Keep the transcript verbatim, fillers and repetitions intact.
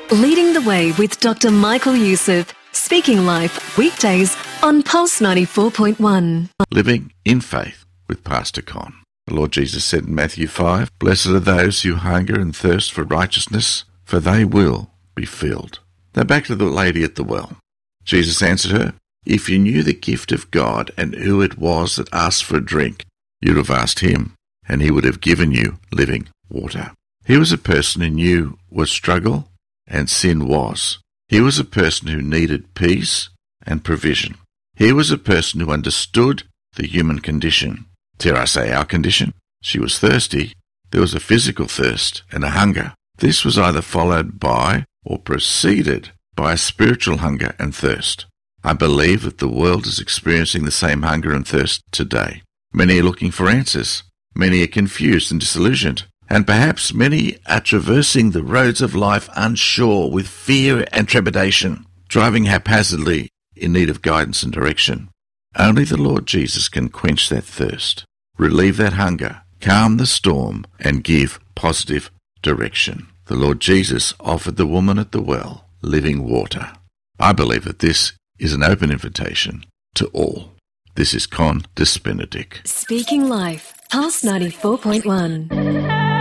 Leading the Way with Doctor Michael Youssef, speaking life weekdays on Pulse ninety-four point one. Living in Faith with Pastor Con. The Lord Jesus said in Matthew five, "Blessed are those who hunger and thirst for righteousness, for they will be filled." Now back to the lady at the well. Jesus answered her, "If you knew the gift of God and who it was that asked for a drink, you'd have asked him, and he would have given you living water." He was a person who knew what struggle and sin was. He was a person who needed peace and provision. He was a person who understood the human condition. Dare I say our condition? She was thirsty. There was a physical thirst and a hunger. This was either followed by or preceded by a spiritual hunger and thirst. I believe that the world is experiencing the same hunger and thirst today. Many are looking for answers. Many are confused and disillusioned. And perhaps many are traversing the roads of life unsure with fear and trepidation, driving haphazardly in need of guidance and direction. Only the Lord Jesus can quench that thirst, relieve that hunger, calm the storm, and give positive direction. The Lord Jesus offered the woman at the well living water. I believe that this is an open invitation to all. This is Con Dis Benedict. Speaking life, Pulse ninety-four point one.